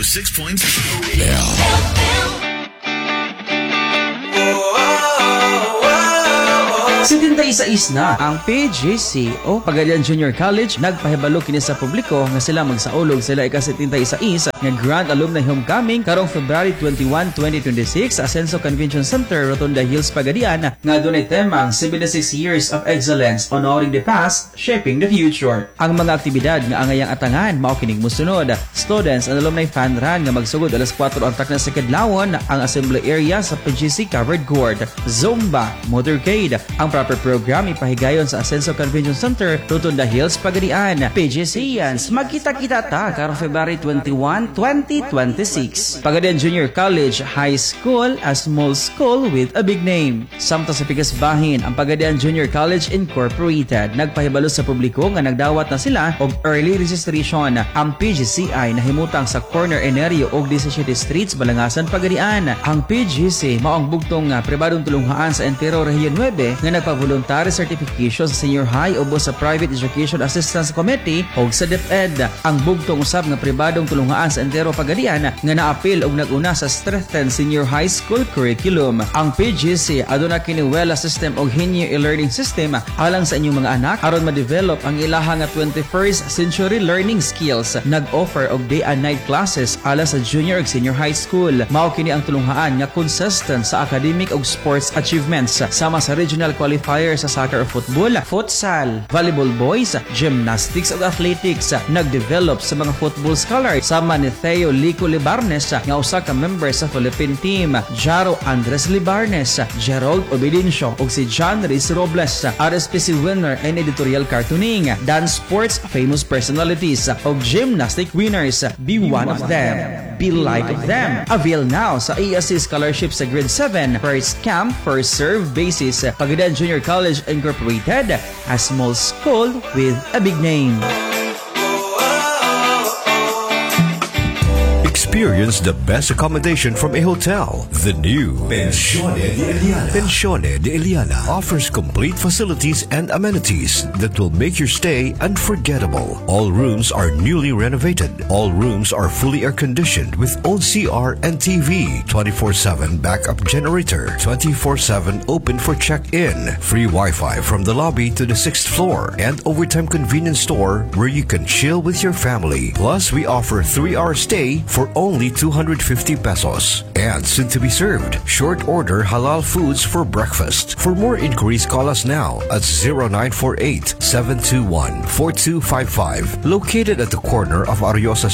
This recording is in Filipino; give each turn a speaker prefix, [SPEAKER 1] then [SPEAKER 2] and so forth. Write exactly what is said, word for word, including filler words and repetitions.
[SPEAKER 1] oh six point
[SPEAKER 2] setenta-sais na ang P G C o Pagadian Junior College nagpahibalo kini sa publiko nga sila magsaulog sila ika-setenta-sais nga Grand Alumni Homecoming karong February twenty-first, twenty twenty-six sa Asenso Convention Center, Rotunda Hills, Pagadian nga dunay temang seventy-six years of excellence honoring the past, shaping the future. Ang mga aktibidad nga angayang atangan mao kining mosunod: students and alumni fan run nga magsugod alas kwatro ang takna sa kadlawon ang assembly area sa P G C covered court, Zumba, motorcade. Ang proper program ipahigayon sa Asenso Convention Center, Rotunda Hills, Pagadian. P G C Yans, magkita-kita ta karong February twenty-first, twenty twenty-six. Pagadian Junior College High School, a small school with a big name. Samtang sa pikas bahin, ang Pagadian Junior College Incorporated nagpahibalo sa publiko nga nagdawat na sila og early registration. Ang P G C I nahimutang sa corner Enerio og seventeen Streets, Balangasan, Pagadian. Ang P G C mao ang bugtong nga pribadong tulunghaan sa Entero Region nine nga nagpa-voluntary certification sa senior high o sa Private Education Assistance Committee o sa DepEd. Ang bugtong usab nga pribadong tulunghaan sa Entero Pagadian nga naapil og naguna sa strengthened senior high school curriculum. Ang P G C aduna kini wella system og hinyo e-learning system alang sa inyong mga anak aron ma-develop ang ilaha nga twenty-first century learning skills. Nag-offer og day and night classes ala sa junior ug senior high school. Mao kini ang tulunghaan nga consistent sa academic ug sports achievements sama sa regional qualifier sa soccer o football, futsal, volleyball boys, gymnastics ug athletics. Nag-develop sa mga football scholar sama ni Theo Lico Libarnes nga usa ka member sa Philippine team, Jaro Andres Libarnes, Gerald Obidencio ug si John Riz Robles. R S P C winner and editorial cartooning, dance sports famous personalities ug gymnastic winners. Be one of them. Be like of them. Avail now sa A S C scholarship sa grade seven, first come, first serve basis. Pagadian Junior College Incorporated, a small school with a big name.
[SPEAKER 3] Experience the best accommodation from a hotel. The new Pensione de Eliana. Pensione de Eliana offers complete facilities and amenities that will make your stay unforgettable. All rooms are newly renovated. All rooms are fully air-conditioned with own C R and T V, twenty-four seven backup generator, twenty-four seven open for check-in, free Wi-Fi from the lobby to the sixth floor, and overtime convenience store where you can chill with your family. Plus, we offer three-hour stay for only two hundred fifty pesos. And soon to be served, short order halal foods for breakfast. For more inquiries, call us now at zero nine four eight, seven two one, four two five five. Located at the corner of Ariosa